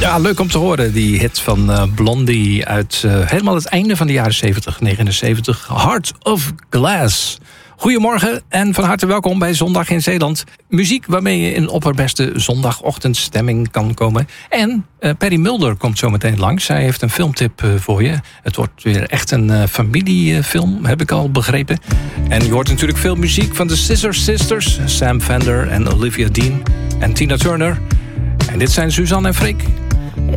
Ja, leuk om te horen. Die hit van Blondie uit helemaal het einde van de jaren 70, 79. Heart of Glass. Goedemorgen en van harte welkom bij Zondag in Zeeland. Muziek waarmee je in opperbeste zondagochtendstemming kan komen. En Perry Mulder komt zo meteen langs. Hij heeft een filmtip voor je. Het wordt weer echt een familiefilm, heb ik al begrepen. En je hoort natuurlijk veel muziek van de Scissor Sisters. Sam Fender en Olivia Dean en Tina Turner. En dit zijn Suzanne en Freek.